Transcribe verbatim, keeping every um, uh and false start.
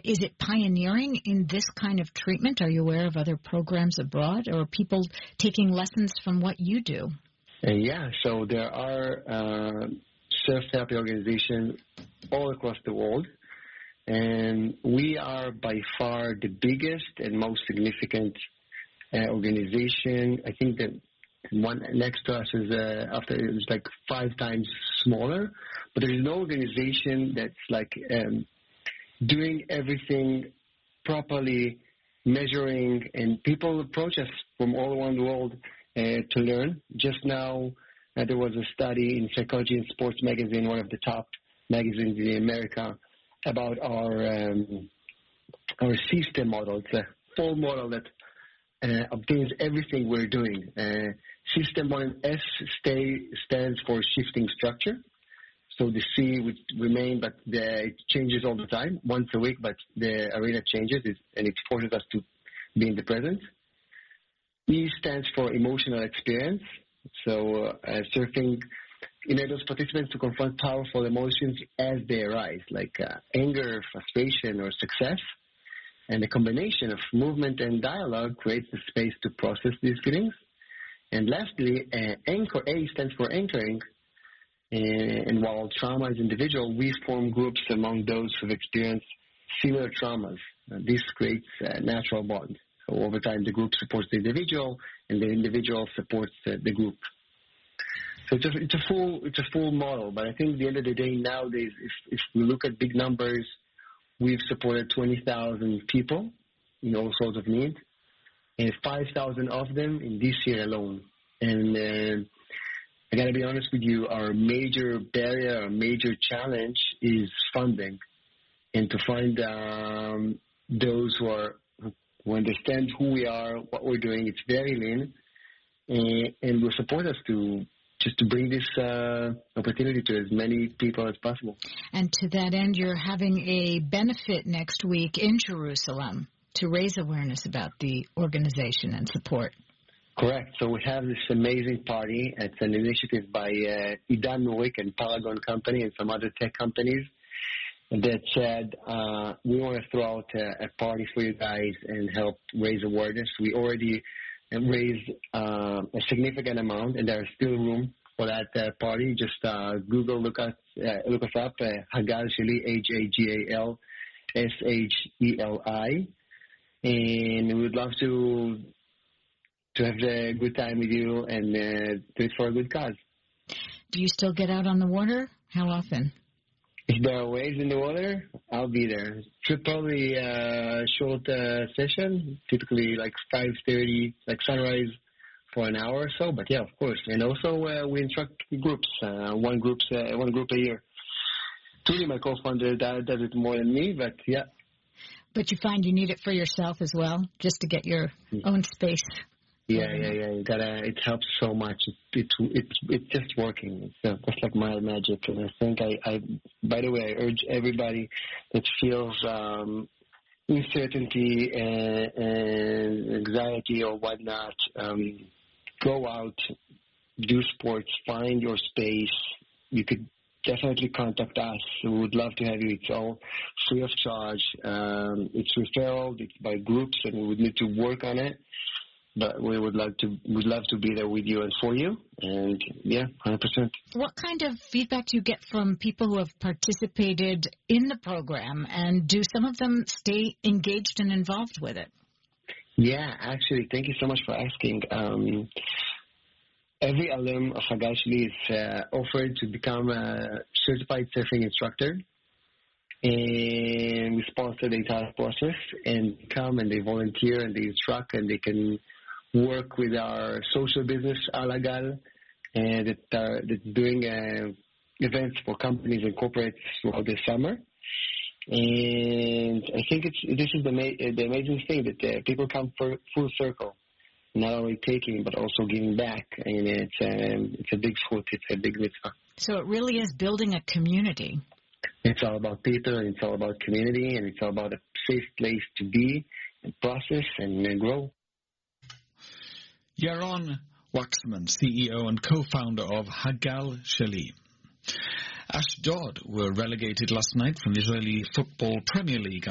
is it pioneering in this kind of treatment? Are you aware of other programs abroad, or are people taking lessons from what you do? Uh, yeah, so there are uh, surf therapy organizations all across the world, and we are by far the biggest and most significant uh, organization. I think that one next to us is uh, after it's like five times smaller, but there is no organization that's like um, doing everything properly, measuring, and people approach us from all around the world uh, to learn. Just now, uh, there was a study in Psychology and Sports magazine, one of the top magazines in America, about our um, our system model. It's a full model that uh, obtains everything we're doing. Uh, system one S stay, stands for shifting structure. So the C would remain, but the, it changes all the time, once a week, but the arena changes, and it forces us to be in the present. E stands for emotional experience. So uh, surfing enables participants to confront powerful emotions as they arise, like uh, anger, frustration, or success. And the combination of movement and dialogue creates the space to process these feelings. And lastly, uh, anchor, A stands for anchoring. And while trauma is individual, we form groups among those who've experienced similar traumas. Uh, this creates a natural bond. So over time, the group supports the individual, and the individual supports uh, the group. So it's a, it's a full it's a full model. But I think at the end of the day, nowadays, if, if we look at big numbers, we've supported twenty thousand people in all sorts of needs, and five thousand of them in this year alone. And uh, I got to be honest with you, our major barrier, our major challenge is funding, and to find um, those who are who understand who we are, what we're doing. It's very lean, and, and will support us to just to bring this uh, opportunity to as many people as possible. And to that end, you're having a benefit next week in Jerusalem to raise awareness about the organization and support. Correct. So we have this amazing party. It's an initiative by uh, Idan Nurik and Paragon Company and some other tech companies that said uh, we want to throw out a, a party for you guys and help raise awareness. We already raised uh, a significant amount, and there's still room for that uh, party. Just uh, Google, look us, uh, look us up, uh, Hagal Sheli, H A G A L S H E L I, and we would love to to have a good time with you and uh, do it for a good cause. Do you still get out on the water? How often? If there are waves in the water, I'll be there. It's probably a short uh, session, typically like five thirty, like sunrise for an hour or so. But yeah, of course. And also uh, we instruct groups, uh, one groups, uh, one group a year. Truly, my co-founder does, does it more than me, but yeah. But you find you need it for yourself as well, just to get your yeah. own space. Yeah, yeah, yeah. You gotta. It helps so much. It, it, it, it's just working. It's uh, just like mild magic. And I think I, I. By the way, I urge everybody that feels um, uncertainty and, and anxiety or whatnot, um, go out, do sports, find your space. You could definitely contact us. We would love to have you. It's all free of charge. Um, it's referral. It's by groups, and we would need to work on it. But we would love to would love to be there with you and for you. And, yeah, one hundred percent. What kind of feedback do you get from people who have participated in the program? And do some of them stay engaged and involved with it? Yeah, actually, thank you so much for asking. Um, every alum of Hagal Sheli is uh, offered to become a certified surfing instructor. And we sponsor the entire process, and come and they volunteer and they instruct, and they can work with our social business, Alagal, and that are that's doing uh, events for companies and corporates throughout the summer. And I think it's this is the, ma- the amazing thing that uh, people come for full circle, not only taking but also giving back, and it's um, it's a big foot, it's a big mitzvah. So it really is building a community. It's all about people, and it's all about community, and it's all about a safe place to be and process and uh, grow. Yaron Waxman, C E O and co-founder of Hagal Sheli. Ashdod were relegated last night from the Israeli Football Premier League